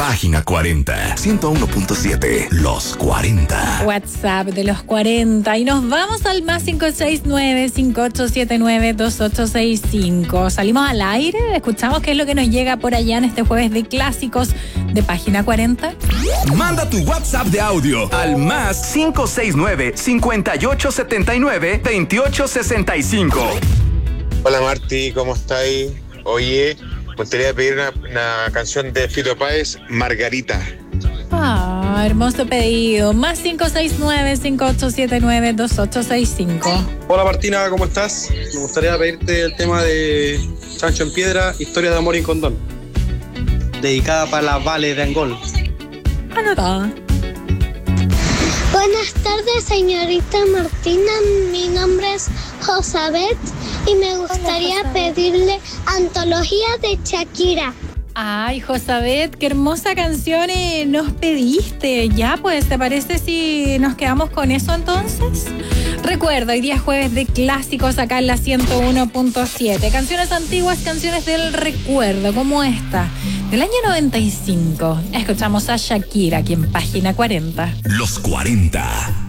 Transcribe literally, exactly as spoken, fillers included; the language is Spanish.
Página cuarenta, ciento uno punto siete, Los cuarenta. WhatsApp de los cuarenta. Y nos vamos al más cinco seis nueve, cinco ocho siete nueve, dos ocho seis cinco. Salimos al aire, escuchamos qué es lo que nos llega por allá en este jueves de clásicos de Página cuarenta. Manda tu WhatsApp de audio al más cinco seis nueve, cinco ocho siete nueve, dos ocho seis cinco. Hola Marti, ¿cómo estáis? Oye, me gustaría pedir una, una canción de Fito Páez, Margarita. Ah, hermoso pedido. Más cinco seis nueve, cinco ocho siete nueve, dos ocho seis cinco. Hola Martina, ¿cómo estás? Me gustaría pedirte el tema de Chancho en Piedra, Historia de Amor y Condón, dedicada para la Vale de Angol. Anotada. Buenas tardes, señorita Martina. Mi nombre es Josabet y me gustaría Hola, pedirle Antología de Shakira. Ay, Josabet, qué hermosa canción eh, nos pediste. Ya, pues, ¿te parece si nos quedamos con eso entonces? Recuerda, hoy día es jueves de clásicos acá en la ciento uno punto siete. Canciones antiguas, canciones del recuerdo, como esta, del año noventa y cinco. Escuchamos a Shakira aquí en Página cuarenta. Los cuarenta.